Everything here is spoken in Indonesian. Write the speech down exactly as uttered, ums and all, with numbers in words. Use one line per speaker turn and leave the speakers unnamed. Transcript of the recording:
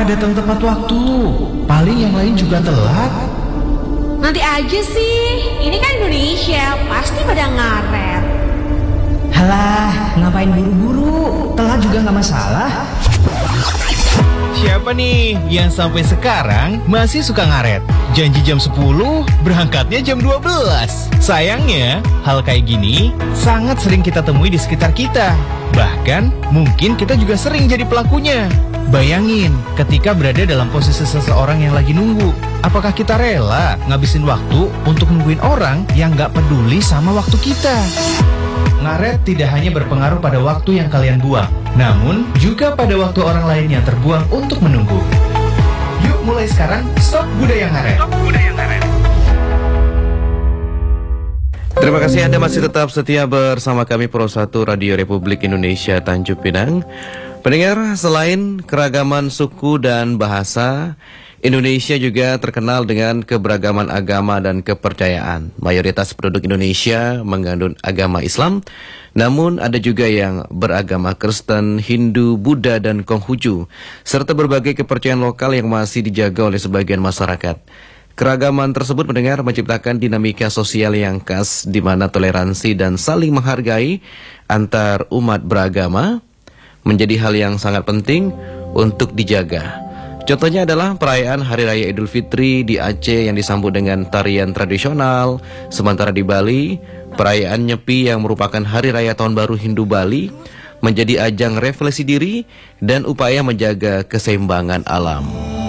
Rara datang tepat waktu. Paling yang lain juga telat.
Nanti aja sih, ini kan Indonesia, pasti pada ngaret.
Halah, ngapain buru-buru? Telat juga nggak masalah.
Siapa nih yang sampai sekarang masih suka ngaret? Janji jam sepuluh, berangkatnya jam dua belas. Sayangnya, hal kayak gini sangat sering kita temui di sekitar kita. Bahkan, mungkin kita juga sering jadi pelakunya. Bayangin, ketika berada dalam posisi seseorang yang lagi nunggu, apakah kita rela ngabisin waktu untuk nungguin orang yang gak peduli sama waktu kita? Ngaret tidak hanya berpengaruh pada waktu yang kalian buang, namun juga pada waktu orang lain yang terbuang untuk menunggu. Yuk mulai sekarang, stop budaya ngaret. Stop budaya ngaret.
Terima kasih Anda masih tetap setia bersama kami Pro satu Radio Republik Indonesia Tanjung Pinang. Pendengar, selain keragaman suku dan bahasa, Indonesia juga terkenal dengan keberagaman agama dan kepercayaan. Mayoritas penduduk Indonesia mengandung agama Islam, namun ada juga yang beragama Kristen, Hindu, Buddha, dan Konghucu, serta berbagai kepercayaan lokal yang masih dijaga oleh sebagian masyarakat. Keragaman tersebut mendengar menciptakan dinamika sosial yang khas di mana toleransi dan saling menghargai antar umat beragama menjadi hal yang sangat penting untuk dijaga. Contohnya adalah perayaan Hari Raya Idul Fitri di Aceh yang disambut dengan tarian tradisional, sementara di Bali, perayaan Nyepi yang merupakan Hari Raya Tahun Baru Hindu Bali menjadi ajang refleksi diri dan upaya menjaga keseimbangan alam.